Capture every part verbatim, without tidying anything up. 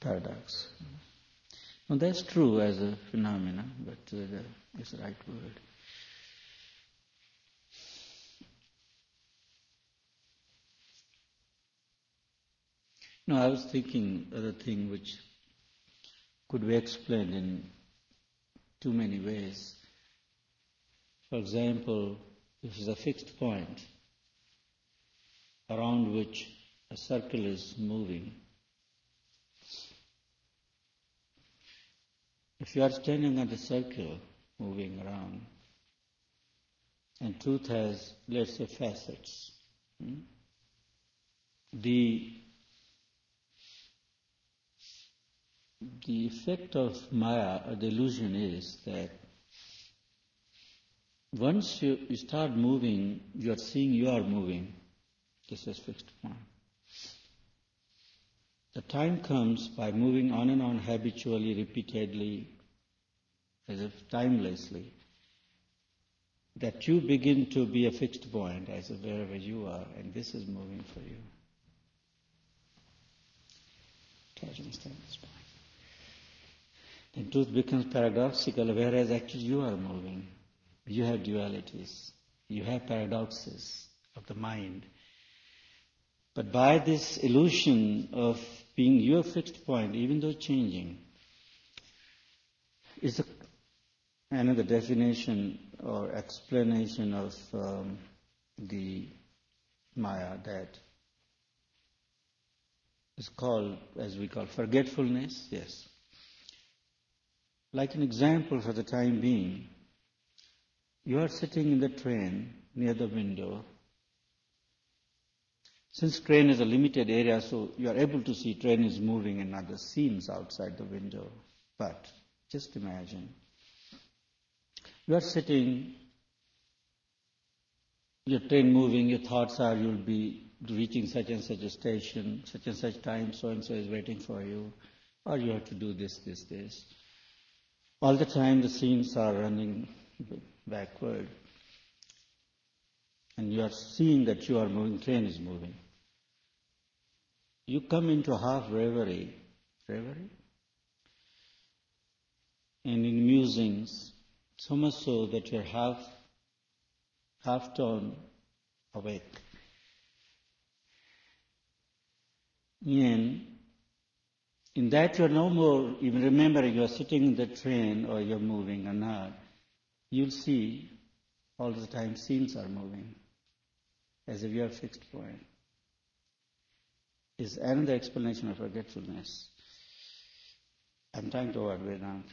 paradox. Now that's true as a phenomenon, but uh, it's the right word. No, I was thinking other thing which could be explained in too many ways. For example, this is a fixed point around which a circle is moving. If you are standing on the circle, moving around, and truth has, let's say, facets, hmm? the the effect of Maya, or the illusion, is that once you, you start moving, you are seeing you are moving. This is fixed point. The time comes by moving on and on habitually, repeatedly, as if timelessly, that you begin to be a fixed point as if wherever you are, and this is moving for you. Try to understand this point. Then truth becomes paradoxical, whereas actually you are moving. You have dualities. You have paradoxes of the mind. But by this illusion of being your fixed point, even though changing, is a, another definition or explanation of um, the Maya that is called, as we call, forgetfulness. Yes. Like an example for the time being, you are sitting in the train near the window. Since train is a limited area, so you are able to see train is moving and other scenes outside the window. But just imagine, you are sitting, your train moving, your thoughts are you'll be reaching such and such a station, such and such time, so-and-so is waiting for you, or you have to do this, this, this. All the time the scenes are running backward. And you are seeing that you are moving, train is moving. You come into half reverie, reverie? And in musings, so much so that you are half, half tone awake. And in that you are no more even remembering you are sitting in the train or you are moving or not. You'll see all the time scenes are moving as if you are fixed point. Is another explanation of forgetfulness. I'm trying to avoid Vedanta.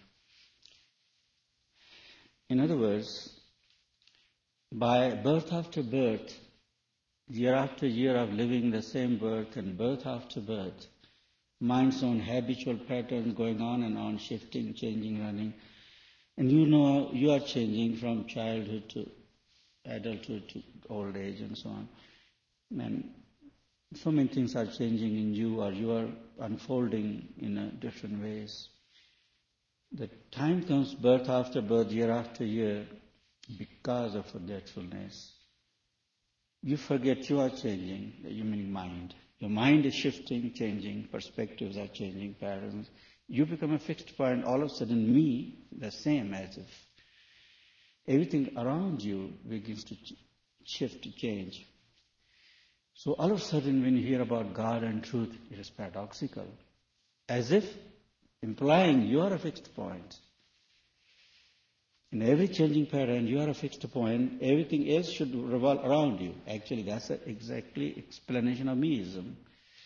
In other words, by birth after birth, year after year of living the same birth and birth after birth, mind's own habitual patterns going on and on, shifting, changing, running, and you know you are changing from childhood to adulthood to old age and so on. And so many things are changing in you, or you are unfolding in a different ways. The time comes, birth after birth, year after year, because of forgetfulness. You forget you are changing, the human mind. Your mind is shifting, changing, perspectives are changing, patterns. You become a fixed point, all of a sudden me, the same as if everything around you begins to shift, to change. So all of a sudden when you hear about God and truth, it is paradoxical. As if implying you are a fixed point. In every changing pattern, you are a fixed point. Everything else should revolve around you. Actually, that's a exactly explanation of meism.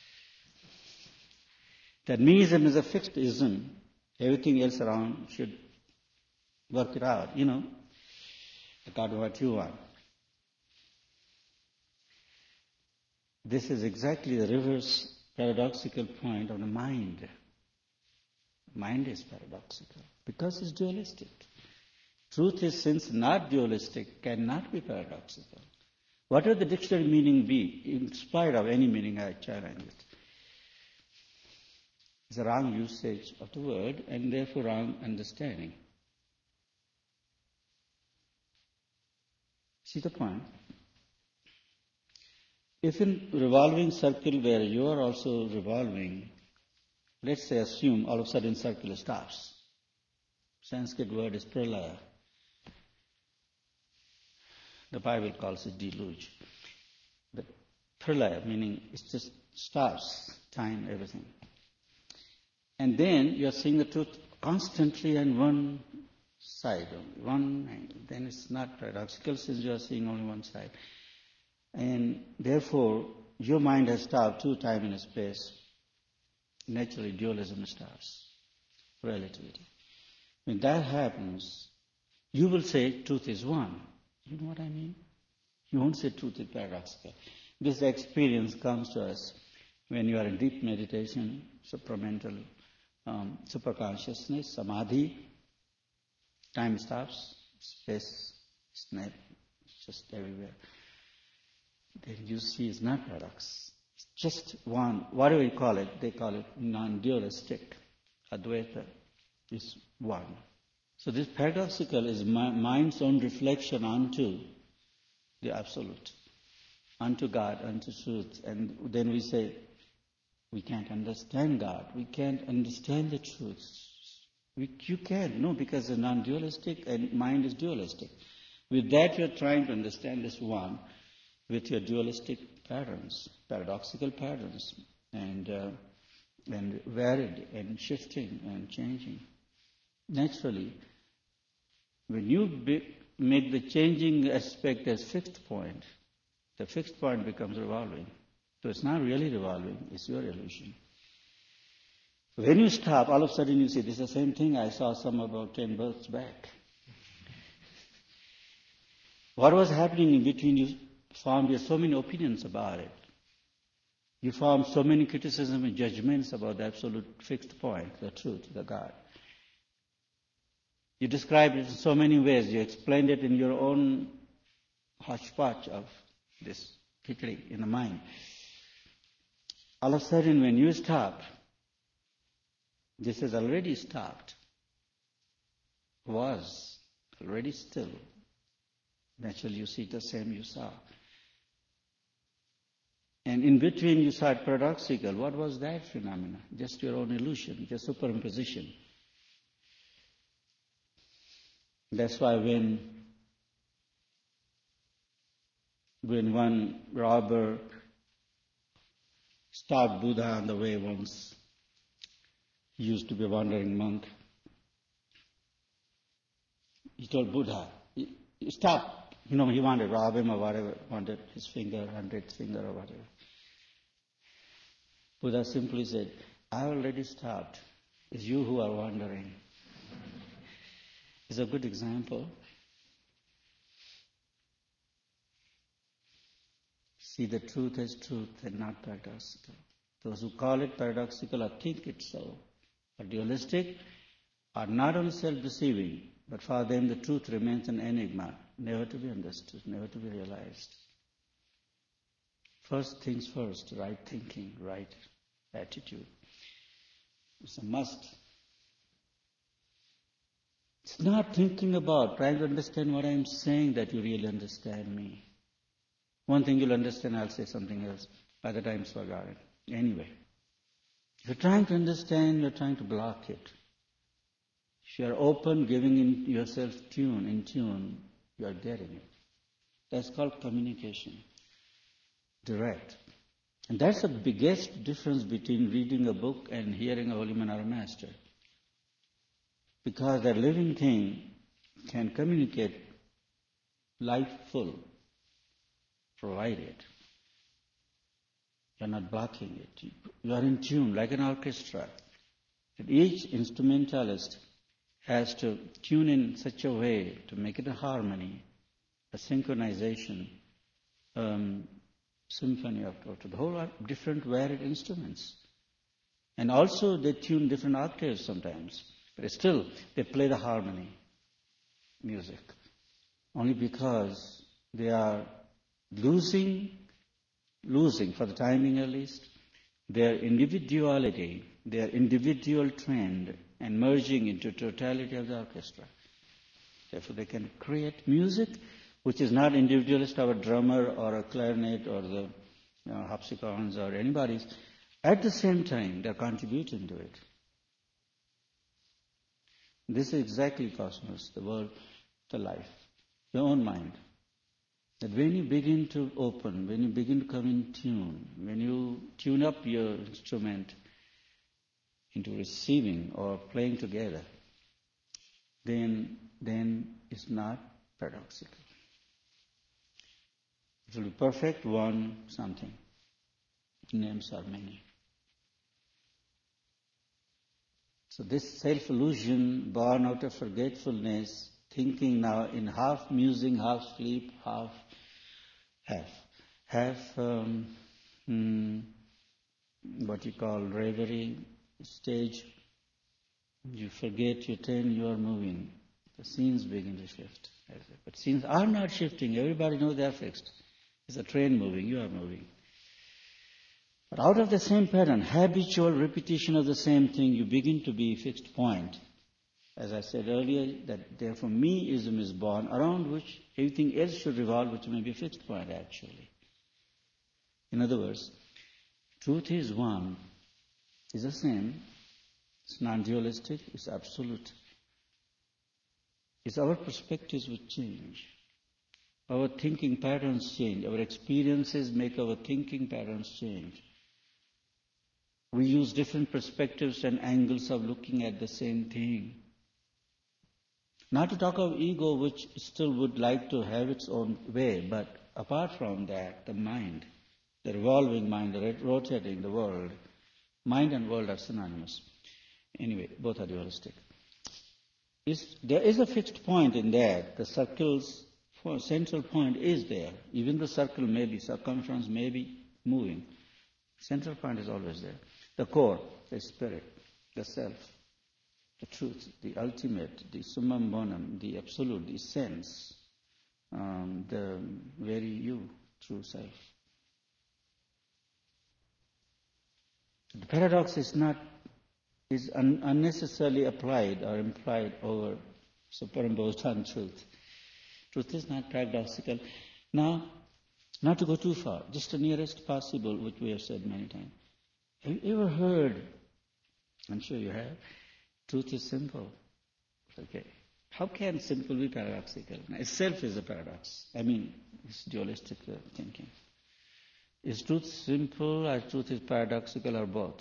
That meism is a fixed ism. Everything else around should work it out, you know, according to what you want. This is exactly the reverse paradoxical point of the mind. Mind is paradoxical because it's dualistic. Truth is, since not dualistic, cannot be paradoxical. Whatever the dictionary meaning be, in spite of any meaning I challenge it, it's a wrong usage of the word and therefore wrong understanding. See the point? If in revolving circle where you are also revolving, let's say assume all of a sudden circle stops. Sanskrit word is pralaya. The Bible calls it deluge. But pralaya, meaning it just stops, time, everything. And then you're seeing the truth constantly on one side, only one angle. Then it's not paradoxical since you are seeing only one side. And therefore, your mind has stopped too, time and space. Naturally, dualism starts, relativity. When that happens, you will say truth is one. You know what I mean? You won't say truth is paradoxical. This experience comes to us when you are in deep meditation, supramental, um, superconsciousness, samadhi. Time stops, space is not just everywhere. Then you see it's not paradox. It's just one, whatever you call it, they call it non-dualistic. Advaita is one. So this paradoxical is my mind's own reflection onto the absolute, unto God, unto truth. And then we say, we can't understand God. We can't understand the truth. We, you can't, no, because it's non-dualistic and mind is dualistic. With that, you're trying to understand this one with your dualistic patterns, paradoxical patterns, and uh, and varied and shifting and changing. Naturally, when you be, make the changing aspect as fixed point, the fixed point becomes revolving. So it's not really revolving, it's your illusion. When you stop, all of a sudden you see, this is the same thing I saw some about ten births back. What was happening in between? You formed you so many opinions about it. You formed so many criticisms and judgments about the absolute fixed point, the truth, the God. You described it in so many ways. You explained it in your own hodgepodge of this khichdi in the mind. All of a sudden, when you stop, this has already stopped, was already still. Naturally, you see the same you saw. And in between, you saw it paradoxical. What was that phenomena? Just your own illusion, just superimposition. That's why when when one robber stopped Buddha on the way once, he used to be a wandering monk. He told Buddha, stop. You know, he wanted to rob him or whatever, wanted his finger, hundredth finger or whatever. Buddha simply said, I already stopped. It's you who are wandering. It's a good example. See the truth as truth and not paradoxical. Those who call it paradoxical or think it so, or dualistic, are not only self-deceiving, but for them the truth remains an enigma, never to be understood, never to be realized. First things first, right thinking, right attitude. It's a must. It's not thinking about trying to understand what I'm saying that you really understand me. One thing you'll understand, I'll say something else. By the time it's forgotten. Anyway, if you're trying to understand, you're trying to block it. If you're open, giving in yourself tune, in tune, you're getting it. That's called communication. Direct. And that's the biggest difference between reading a book and hearing a holy man or a master. Because that living thing can communicate life full, provided you're not blocking it. You are in tune, like an orchestra. And each instrumentalist has to tune in such a way to make it a harmony, a synchronization, um, symphony of to the whole different varied instruments. And also they tune different octaves sometimes, but still they play the harmony music. Only because they are losing, losing for the timing at least, their individuality, their individual trend, and merging into totality of the orchestra. Therefore they can create music which is not individualist of a drummer or a clarinet or the you know, harpsichords or anybody's, At the same time, they're contributing to it. This is exactly cosmos, the world, the life, your own mind. That when you begin to open, when you begin to come in tune, when you tune up your instrument into receiving or playing together, then then it's not paradoxical. It will be perfect, one, something. Names are many. So this self-illusion born out of forgetfulness, thinking now in half musing, half sleep, half, half, half um, hmm, what you call reverie stage. You forget, you turn, you are moving. The scenes begin to shift. But scenes are not shifting. Everybody knows they are fixed. It's a train moving, you are moving. But out of the same pattern, habitual repetition of the same thing, you begin to be a fixed point. As I said earlier, that therefore me-ism is born, around which everything else should revolve, which may be a fixed point actually. In other words, truth is one, is the same, it's non-dualistic, it's absolute. It's our perspectives which change. Our thinking patterns change. Our experiences make our thinking patterns change. We use different perspectives and angles of looking at the same thing. Not to talk of ego, which still would like to have its own way, but apart from that, the mind, the revolving mind, the rotating, the world, mind and world are synonymous. Anyway, both are dualistic. Is, there is a fixed point in that. The circle's central point is there. Even the circle may be, circumference may be moving. Central point is always there. The core, the spirit, the self, the truth, the ultimate, the summum bonum, the absolute, the essence, um, the very you, true self. The paradox is not is un- unnecessarily applied or implied over superimposed on truth. Truth is not paradoxical. Now, not to go too far, just the nearest possible, which we have said many times. Have you ever heard, I'm sure you have, truth is simple. Okay. How can simple be paradoxical? Now, itself is a paradox. I mean, it's dualistic uh, thinking. Is truth simple or truth is paradoxical or both?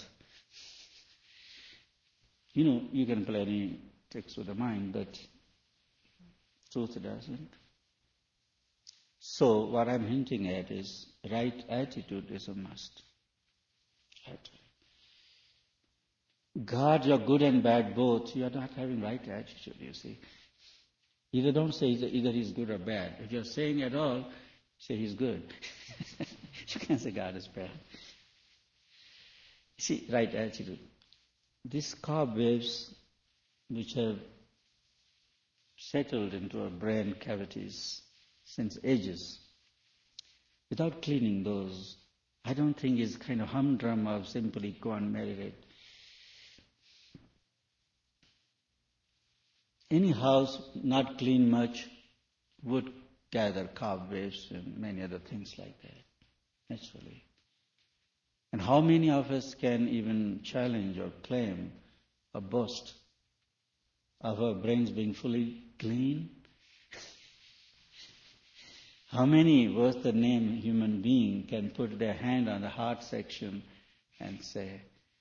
You know, you can play any tricks with the mind, but truth doesn't. So what I'm hinting at is right attitude is a must. Right. God, you're good and bad both. You are not having right attitude, you see. Either don't say either, either he's good or bad. If you're saying at all, say he's good. You can't say God is bad. See, right attitude. These cobwebs which have settled into our brain cavities since ages, without cleaning those, I don't think is kind of humdrum of simply go and meditate. Any house not clean much would gather cobwebs and many other things like that, naturally. And how many of us can even challenge or claim or boast of our brains being fully clean? How many worth the name human being can put their hand on the heart section and say,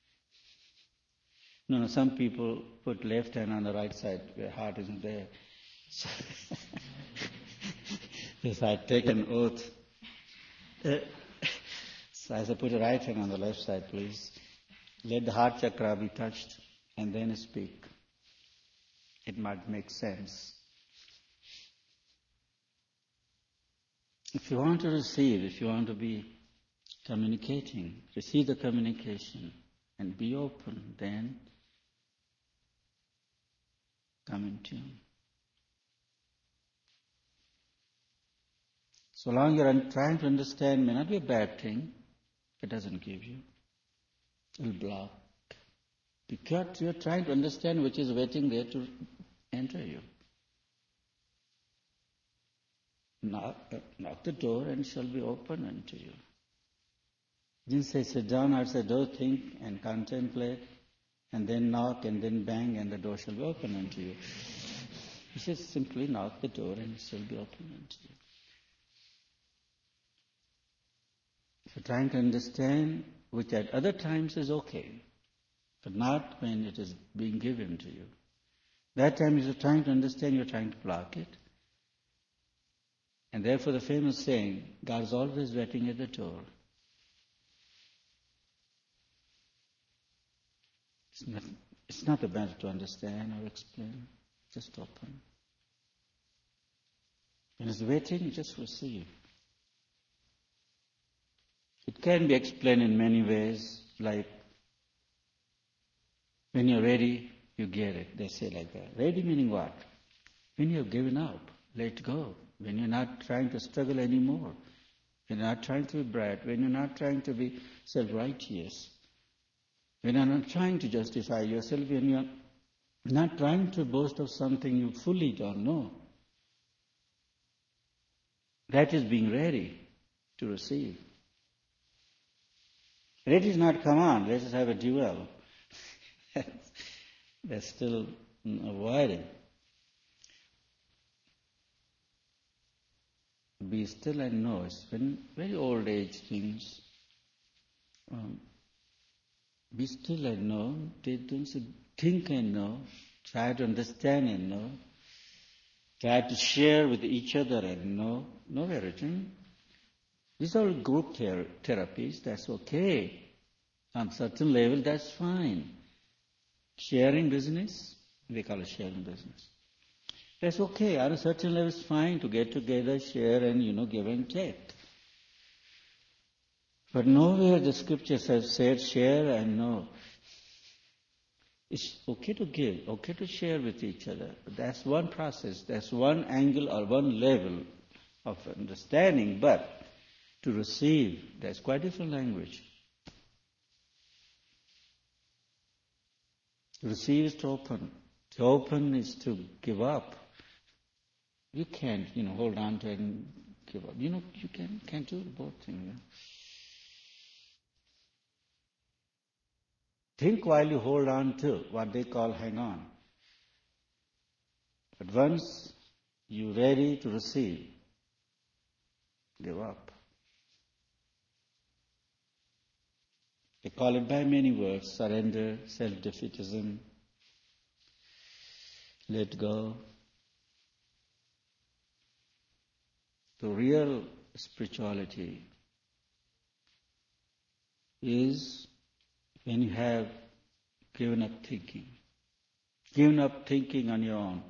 no, no, some people put left hand on the right side, their heart isn't there. So, yes, I take an oath. Uh, so I said, put the right hand on the left side, please. Let the heart chakra be touched and then speak. It might make sense. If you want to receive, if you want to be communicating, receive the communication and be open, then come in tune. So long you're trying to understand may not be a bad thing. It doesn't give you. It will block. Because you're trying to understand which is waiting there to enter you. Knock, uh, knock the door and it shall be open unto you. He didn't say sit down outside the door, think and contemplate, and then knock and then bang and the door shall be open unto you. He says simply knock the door and it shall be open unto you. If you're trying to understand, which at other times is okay, but not when it is being given to you. That time you're trying to understand, you're trying to block it. And therefore the famous saying, God is always waiting at the door. It's not, it's not a matter to understand or explain, just open. When it's waiting, just receive. It can be explained in many ways, like when you're ready, you get it. They say like that. Ready meaning what? When you've given up, let go. When you're not trying to struggle anymore. When you're not trying to be bright. When you're not trying to be self-righteous. When you're not trying to justify yourself. When you're not trying to boast of something you fully don't know. That is being ready to receive. Ready is not command. Let us have a duel. That's still avoiding. Be still and know. It's when very old age things. Um, be still and know. They don't say think and know. Try to understand and know. Try to share with each other and know. No everything. These are group ther- therapies. That's okay. On certain level, that's fine. Sharing business, we call it sharing business. That's okay. On a certain level, it's fine to get together, share, and, you know, give and take. But nowhere the scriptures have said share and know. It's okay to give, okay to share with each other. That's one process. That's one angle or one level of understanding. But to receive, that's quite different language. To receive is to open. To open is to give up. You can't, you know, hold on to it and give up. You know, you can, can't do both things. You know? Think while you hold on to what they call hang on. But once you're ready to receive, give up. They call it by many words: surrender, self-defeatism, let go. The real spirituality is when you have given up thinking. Given up thinking on your own.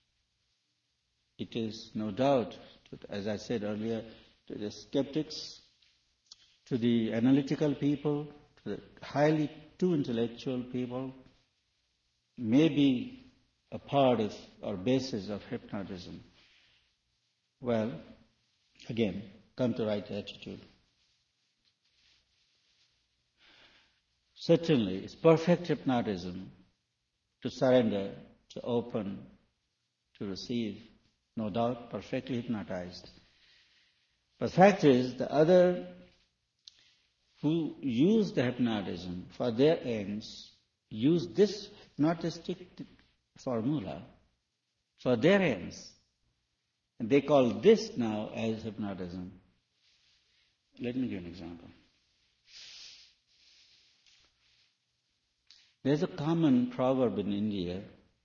It is no doubt, as I said earlier, to the skeptics, to the analytical people, to the highly too intellectual people, may be a part of or basis of hypnotism. Well, again, come to right attitude. Certainly, it's perfect hypnotism to surrender, to open, to receive. No doubt, perfectly hypnotized. But the fact is, the other who use the hypnotism for their ends, use this hypnotistic formula for their ends. And they call this now as hypnotism. Let me give an example. There's a common proverb in India.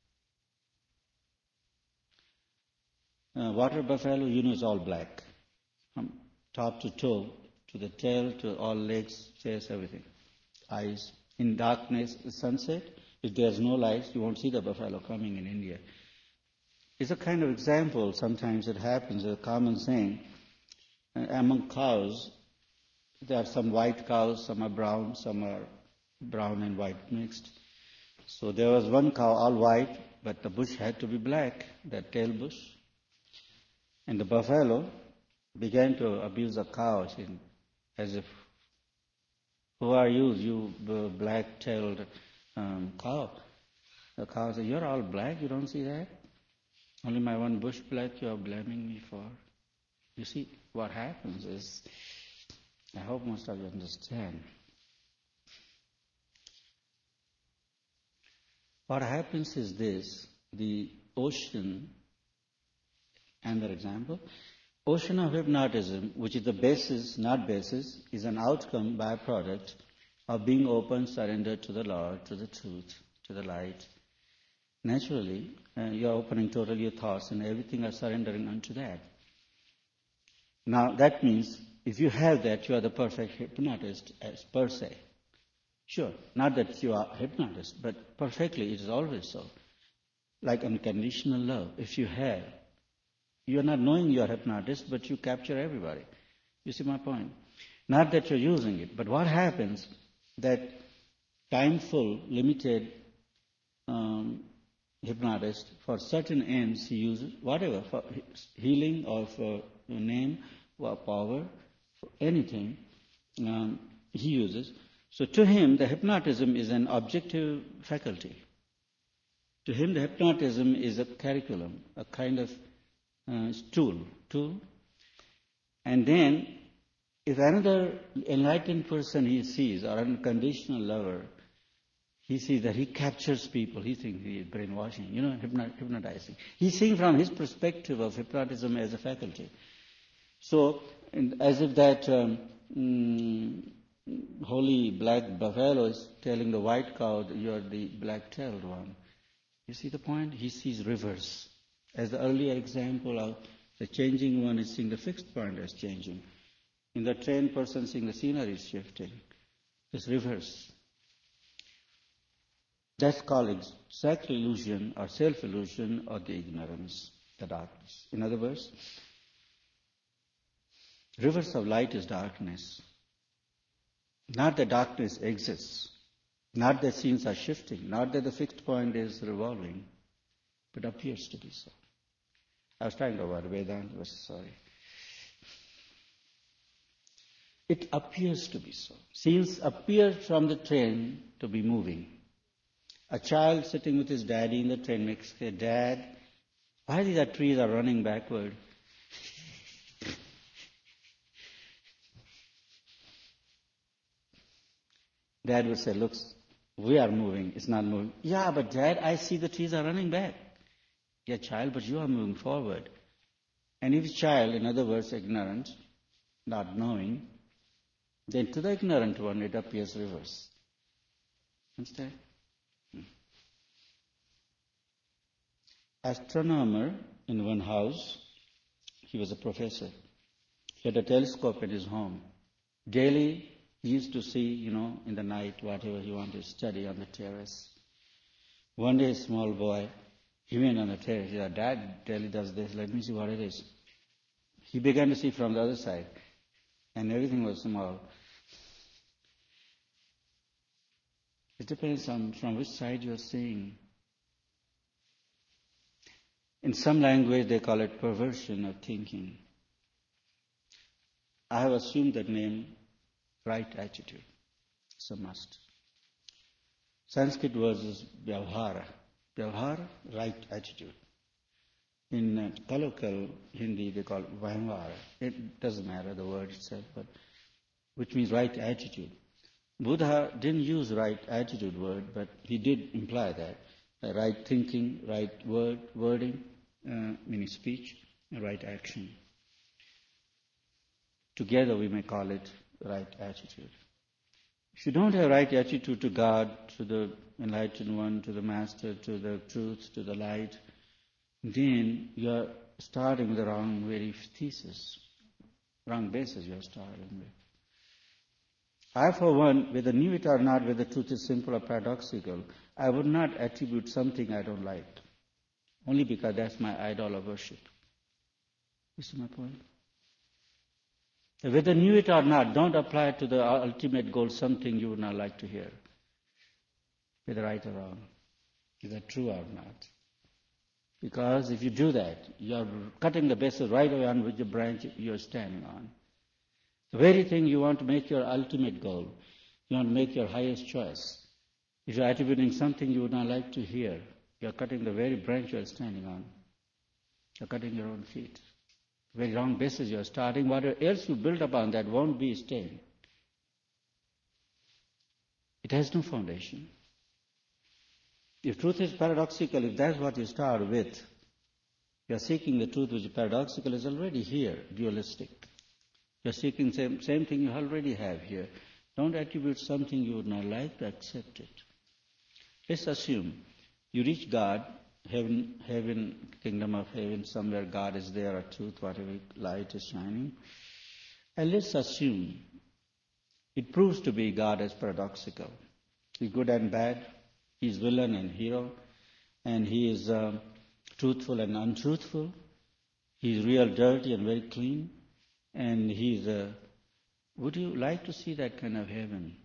Uh, water buffalo, you know, is all black. From top to toe, to the tail, to all legs, face, everything. Eyes. In darkness, sunset, if there's no light, you won't see the buffalo coming in India. It's a kind of example. Sometimes it happens, a common saying. Uh, among cows, there are some white cows, some are brown, some are brown and white mixed. So there was one cow all white, but the bush had to be black, that tail bush. And the buffalo began to abuse the cow, as if, who are you, you black-tailed um, cow? The cow said, you're all black, you don't see that? Only my one bush black you are blaming me for. You see, what happens is, I hope most of you understand. What happens is this, the ocean, another example, ocean of hypnotism, which is the basis, not basis, is an outcome, byproduct of being open, surrendered to the Lord, to the truth, to the light. Naturally, uh, you are opening totally your thoughts and everything are surrendering unto that. Now, that means if you have that, you are the perfect hypnotist as per se. Sure, not that you are hypnotist, but perfectly it is always so. Like unconditional love, if you have, you are not knowing you are hypnotist, but you capture everybody. You see my point? Not that you're using it, but what happens that timeful, limited um, hypnotist, for certain ends he uses, whatever, for healing or for name, or power, for anything, um, he uses. So to him, the hypnotism is an objective faculty. To him, the hypnotism is a curriculum, a kind of uh, tool, tool. And then, if another enlightened person he sees, or an unconditional lover, he sees that he captures people, he thinks he is brainwashing, you know, hypno- hypnotizing. He's seeing from his perspective of hypnotism as a faculty. So, as if that um, mm, holy black buffalo is telling the white cow, you are the black-tailed one. You see the point? He sees rivers. As the earlier example of the changing one is seeing the fixed point as changing. In the trained person seeing the scenery is shifting. It's rivers. That's called exact illusion or self-illusion or the ignorance, the darkness. In other words, rivers of light is darkness. Not that darkness exists, not that scenes are shifting, not that the fixed point is revolving, but appears to be so. I was trying to avoid Vedanta, but sorry. It appears to be so. Scenes appear from the train to be moving. A child sitting with his daddy in the train makes say, Dad, why these trees are running backward? Dad would say, look, we are moving, it's not moving. Yeah, but Dad, I see the trees are running back. Yeah, child, but you are moving forward. And if child, in other words, ignorant, not knowing, then to the ignorant one it appears reverse. Understand? Hmm. Astronomer in one house, he was a professor. He had a telescope in his home. Daily, he used to see, you know, in the night, whatever he wanted to study on the terrace. One day, a small boy, he went on the terrace. He said, Dad, daily does this. Let me see what it is. He began to see from the other side. And everything was small. It depends on from which side you are seeing. In some language, they call it perversion of thinking. I have assumed that name, right attitude. It's a must. Sanskrit word is vyavhara. Vyavhara, right attitude. In uh, colloquial Hindi, they call it vyavhara. It doesn't matter, the word itself, but which means right attitude. Buddha didn't use right attitude word, but he did imply that. Uh, right thinking, right word, wording, uh, meaning speech, and right action. Together we may call it right attitude. If you don't have right attitude to God, to the enlightened one, to the master, to the truth, to the light, then you are starting with the wrong very thesis, wrong basis you are starting with. I, for one, whether knew it or not, whether truth is simple or paradoxical, I would not attribute something I don't like, only because that's my idol of worship. You see my point? Whether knew it or not, don't apply to the ultimate goal something you would not like to hear, whether right or wrong, is that true or not. Because if you do that, you are cutting the basis right away on which the branch you are standing on. The very thing you want to make your ultimate goal, you want to make your highest choice. If you are attributing something you would not like to hear, you are cutting the very branch you are standing on. You are cutting your own feet. Very wrong basis you are starting. Whatever else you build upon that won't be staying. It has no foundation. If truth is paradoxical, if that's what you start with, you are seeking the truth which is paradoxical, is already here, dualistic. You are seeking the same, same thing you already have here. Don't attribute something you would not like to accept it. Let's assume you reach God, heaven, heaven, kingdom of heaven, somewhere God is there, or truth, whatever light is shining. And let's assume it proves to be God as paradoxical. He's good and bad, he's villain and hero, and he is uh, truthful and untruthful. He's real dirty and very clean, and he's... Uh, would you like to see that kind of heaven?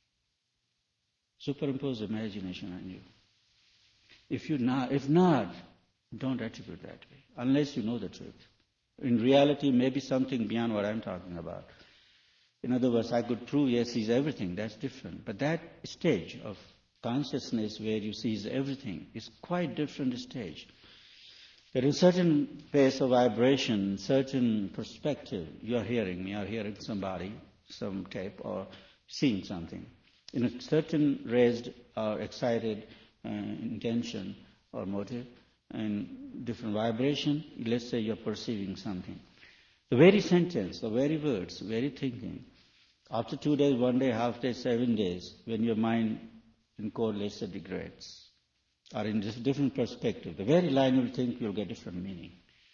Superimpose imagination on you. If you not, if not, don't attribute that way, unless you know the truth. In reality, maybe something beyond what I'm talking about. In other words, I could prove, yes, he's everything. That's different. But that stage of consciousness where you see everything is quite different stage. There is certain pace of vibration, certain perspective. You are hearing me, you are hearing somebody, some tape, or seeing something. In a certain raised or excited uh, intention or motive and different vibration, let's say you're perceiving something. The very sentence, the very words, very thinking, after two days, one day, half day, seven days, when your mind in correlates or degrades, or in this different perspective, the very line you'll think you'll get different meaning.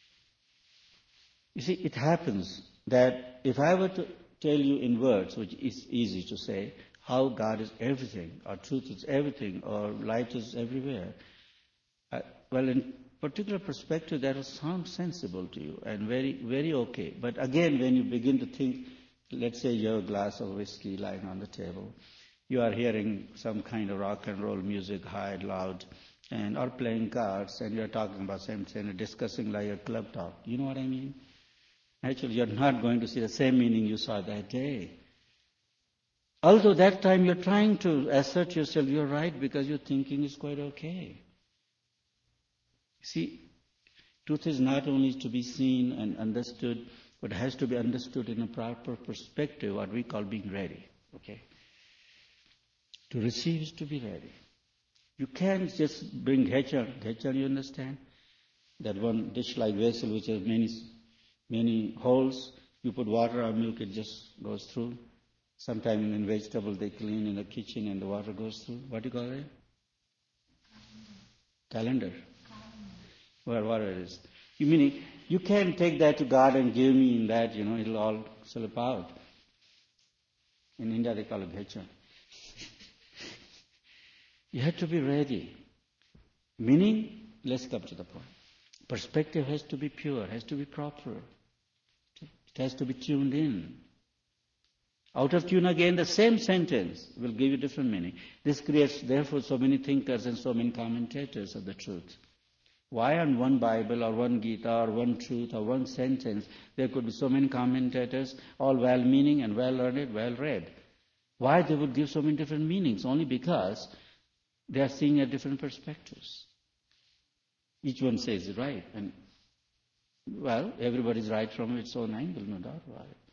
You see, it happens that if I were to tell you in words, which is easy to say, how God is everything, or truth is everything, or light is everywhere, uh, well, in particular perspective, that will sound sensible to you and very, very okay. But again, when you begin to think, let's say you have a glass of whiskey lying on the table, you are hearing some kind of rock and roll music, high, loud, and or playing cards, and you are talking about same thing, discussing like a club talk. You know what I mean? Actually, you are not going to see the same meaning you saw that day. Although that time you are trying to assert yourself, you are right, because your thinking is quite okay. See, truth is not only to be seen and understood, but it has to be understood in a proper perspective, what we call being ready. Okay? To receive is to be ready. You can't just bring Ghechar. Ghechar, you understand? That one dish-like vessel which has many, many holes. You put water or milk, it just goes through. Sometimes in vegetable they clean in the kitchen and the water goes through. What do you call it? Calendar. Well, what it is. You meaning, you can't take that to God and give me in that, you know, it'll all slip out. In India they call it Ghechar. You have to be ready. Meaning, let's come to the point. Perspective has to be pure, has to be proper. It has to be tuned in. Out of tune again, the same sentence will give you different meaning. This creates, therefore, so many thinkers and so many commentators of the truth. Why on one Bible or one Gita or one truth or one sentence, there could be so many commentators, all well-meaning and well-learned, well-read? Why they would give so many different meanings? Only because they are seeing at different perspectives. Each one says it right. And, well, everybody's right from its own angle, no doubt about it.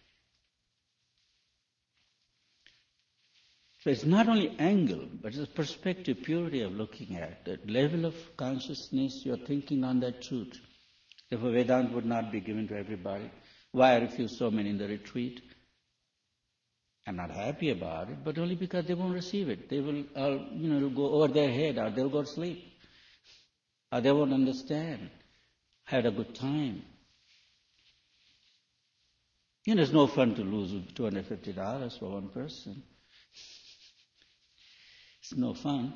So it's not only angle, but it's perspective, purity of looking at, the level of consciousness you're thinking on that truth. Therefore, Vedanta would not be given to everybody. Why I refuse so many in the retreat? I'm not happy about it, but only because they won't receive it. They will, uh, you know, go over their head, or they'll go to sleep, or they won't understand. Had a good time. You know, it's no fun to lose two hundred fifty dollars for one person. It's no fun.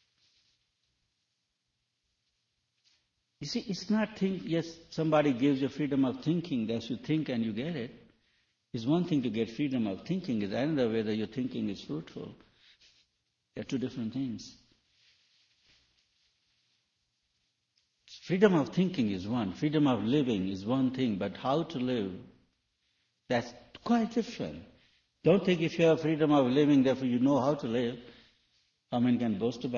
You see, it's not think, yes, somebody gives you freedom of thinking, that you think and you get it. It's one thing to get freedom of thinking, it's another whether your thinking is fruitful. They're two different things. Freedom of thinking is one, freedom of living is one thing, but how to live, that's quite different. Don't think if you have freedom of living, therefore you know how to live. How many can boast about